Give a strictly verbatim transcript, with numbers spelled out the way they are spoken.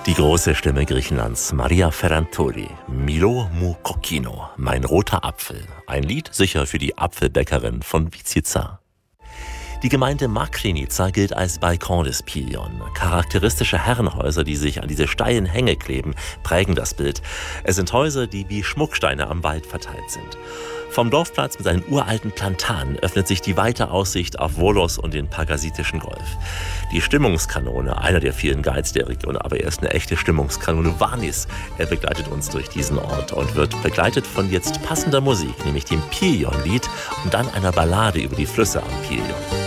Die große Stimme Griechenlands, Maria Ferrantoli, Milo mu Kokino, mein roter Apfel. Ein Lied sicher für die Apfelbäckerin von Viziza. Die Gemeinde Makrinica gilt als Balkon des Pilion. Charakteristische Herrenhäuser, die sich an diese steilen Hänge kleben, prägen das Bild. Es sind Häuser, die wie Schmucksteine am Wald verteilt sind. Vom Dorfplatz mit seinen uralten Plantanen öffnet sich die weite Aussicht auf Volos und den Pagasitischen Golf. Die Stimmungskanone, einer der vielen Guides der Region, aber er ist eine echte Stimmungskanone, Vanis. Er begleitet uns durch diesen Ort und wird begleitet von jetzt passender Musik, nämlich dem Pilion-Lied und dann einer Ballade über die Flüsse am Pilion.